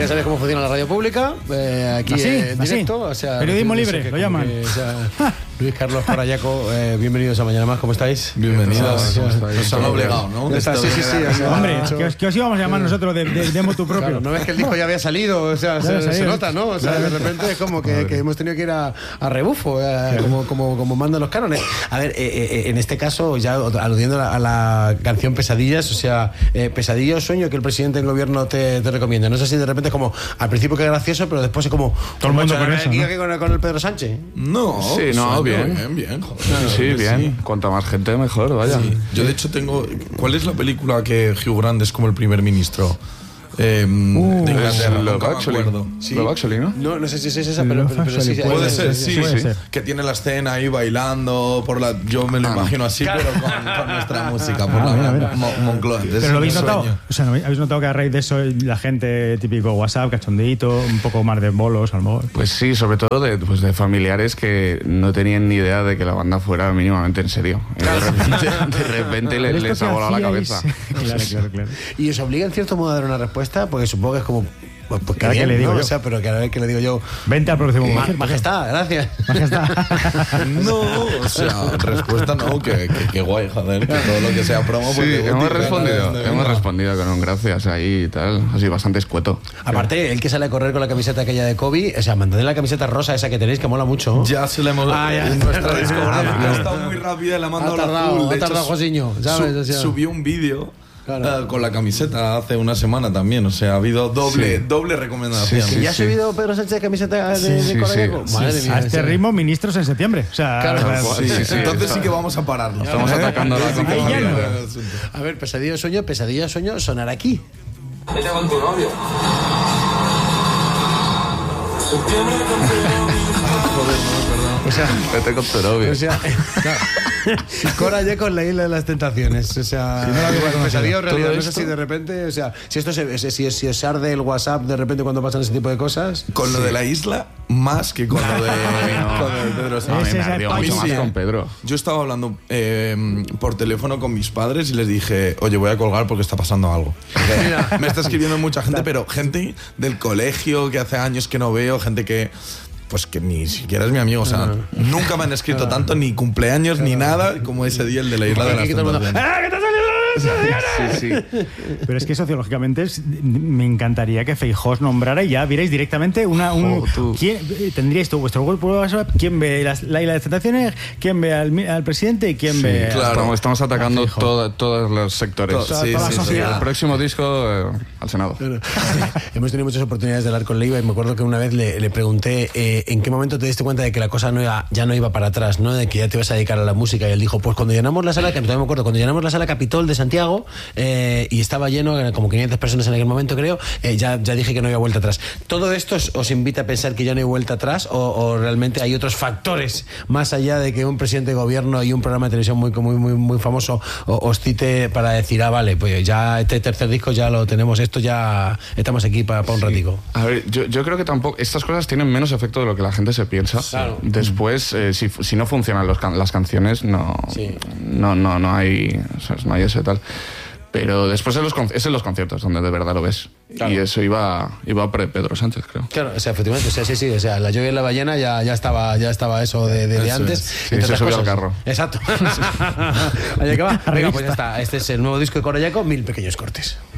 ya sabes cómo funciona la radio pública, aquí en directo. O sea, periodismo libre, lo llaman. Luis Carlos Corayaco, bienvenidos a Mañana Más, ¿cómo estáis? Bienvenidos. Nos han obligado, ¿no? Sí. Hombre, que os íbamos a llamar nosotros de motu propio. Claro, no ves que el disco ya había salido, o sea, se nota, ¿no? O sea, de repente es como que hemos tenido que ir a rebufo, como mandan los cánones. A ver, en este caso, ya aludiendo a la canción Pesadillas, o sea, pesadilla o sueño que el presidente del gobierno te recomienda. No sé si de repente es como, al principio que es gracioso, pero después es como... Todo el mundo con eso, ¿no? Con el Pedro Sánchez. No, sí, no, bien. Joder, sí, bien. Sí. Cuanta más gente, mejor, vaya. Sí. Yo, de hecho, tengo... ¿Cuál es la película que Hugh Grant es como el primer ministro? De Inglaterra, Love Actually. Sí. Love Actually, ¿no? No sé si es esa, pero sí. Puede ser, sí. Puede ser. Que tiene la escena ahí bailando por la... Yo me lo imagino así, pero con nuestra música, por la Moncloa. Pero lo habéis notado. O sea, ¿habéis notado que a raíz de eso la gente típico WhatsApp, cachondito, un poco más de bolos, a lo mejor? Pues sí, sobre todo de familiares que no tenían ni idea de que la banda fuera mínimamente en serio. De repente les ha volado la cabeza. Claro. Y os obliga en cierto modo a dar una respuesta, porque supongo que es como... Pues cada vez que le digo yo. O sea, pero cada vez que le digo yo... Vente al próximo Majestad, gracias. No, o sea, respuesta no, que guay, joder, que todo lo que sea promo... Sí, hemos respondido con un gracias ahí y tal, así bastante escueto. Aparte, el que sale a correr con la camiseta aquella de Kobe, o sea, mantened la camiseta rosa esa que tenéis, que mola mucho. Ya se la hemos... En nuestra discográfica ha estado muy rápida, la ha mandado la azul. Ha tardado Josiño, ¿sabes? O sea, subió un vídeo... Claro. Con la camiseta hace una semana también, o sea, ha habido doble recomendación. Sí. ¿Ya ha subido Pedro Sánchez camiseta de Corayaco? Madre mía. A este ritmo, ministros en septiembre. O sea, claro, entonces sí que vamos a pararlo. Estamos atacando la compañía. A ver, pesadilla o sueño, sonar aquí. Vete con tu novio. O sea, vete con tu novio. O sea, Corayaco en la Isla de las Tentaciones. O sea, pesadilla o realidad. No sé si de repente, o sea, si os arde el WhatsApp de repente cuando pasan ese tipo de cosas. Con lo de la isla, más que con lo de Pedro Sánchez. Me ardió mucho más con Pedro. Yo estaba hablando por teléfono con mis padres y les dije, oye, voy a colgar porque está pasando algo. Me está escribiendo mucha gente, pero gente del colegio que hace años que no veo, gente que... Pues que ni siquiera es mi amigo, o sea, nunca me han escrito tanto, ni cumpleaños, ni nada, como ese día el de la Isla de las Tentaciones. ¿Qué te ha salido? Sí. Pero es que sociológicamente me encantaría que Feijóo nombrara y ya vierais directamente tendríais todo vuestro grupo de WhatsApp, quién ve la Isla de las Tentaciones, quién ve al presidente y quién ve... Claro, estamos atacando todos los sectores. sociedad. El próximo disco al Senado. Hemos tenido muchas oportunidades de hablar con Leiva y me acuerdo que una vez le pregunté en qué momento te diste cuenta de que la cosa ya no iba para atrás, ¿no? De que ya te ibas a dedicar a la música. Y él dijo, pues cuando llenamos la sala, que todavía me acuerdo, cuando llenamos la sala Capitol de Santiago y estaba lleno, como 500 personas en aquel momento, creo, ya dije que no había vuelta atrás. ¿Todo esto os invita a pensar que ya no hay vuelta atrás o realmente hay otros factores más allá de que un presidente de gobierno y un programa de televisión muy famoso os cite para decir, vale, pues ya este tercer disco ya lo tenemos, esto ya estamos aquí para un ratico? A ver, yo creo que tampoco estas cosas tienen menos efecto de lo que la gente se piensa. Claro. Después, si no funcionan las canciones, no hay, o sea, no hay eso y tal. Pero después es en los conciertos donde de verdad lo ves. Claro. Y eso iba Pedro Sánchez, creo. Claro, o sea, efectivamente, sí, o sea, La lluvia y la ballena ya estaba eso de antes. Sí, se subió al carro. Exacto. Allá que va. Venga, pues ya está. Este es el nuevo disco de Corayaco, 1000 pequeños cortes.